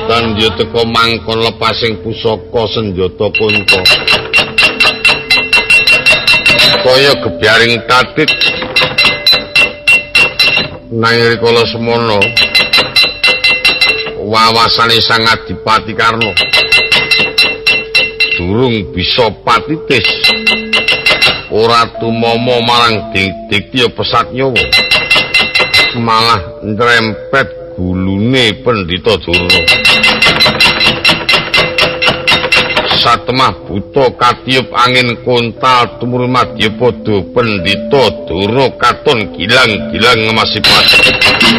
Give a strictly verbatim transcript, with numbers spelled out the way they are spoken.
Dan dia teko mangkon lepasing pusaka senjata kunta. Kaya gebyaring tatit. Nanging rikala semono wawasane Sang Adipati Karna durung bisa patitis. Ora tumama marang Diktiya Pesat Nyawa. Malah nrempet gulune Pendhita Durna. Satemah buta katiup angin kontal tumurun Madyapada Pendhita Durna katon gilang-gilang ngemasipat.